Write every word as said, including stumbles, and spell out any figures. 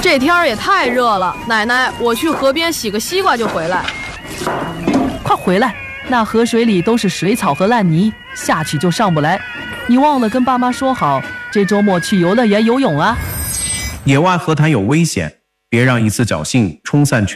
这天儿也太热了，奶奶，我去河边洗个西瓜就回来。 快回来，那河水里都是水草和烂泥，下去就上不来。你忘了跟爸妈说好，这周末去游乐园游泳啊。 野外河滩有危险，别让一次侥幸冲散